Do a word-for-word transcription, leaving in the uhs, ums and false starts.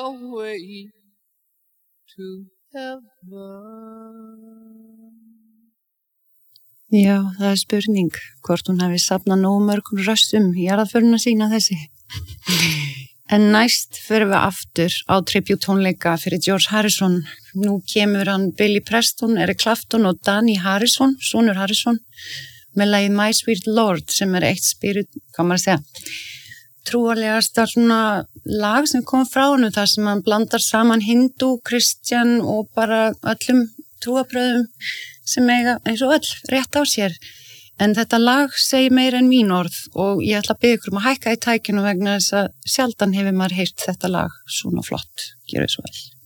away to heaven. Já, það er spurning hvort hún hafi safnað nógu mörgum rössum í jarðarförina sína þessi. En næst förum við aftur á tribute tónleika fyrir George Harrison. Nú kemur hann Billy Preston, Eric Clapton og Danny Harrison, sonur Harrison, með lagið My Sweet Lord sem er eitt spirit, hvað maður að segja, trúarlegasta svona lag sem kom frá honum þar sem hann blandar saman hindu, kristjan og bara öllum trúarbröðum sem eiga eins og öll rétt á sér. En þetta lag segir meira en mín orð og ég ætla að biðja ykkur um að hækka í tækinu vegna þess að sjaldan hefur maður heyrt þetta lag svona flott. Gjörðu svo vel.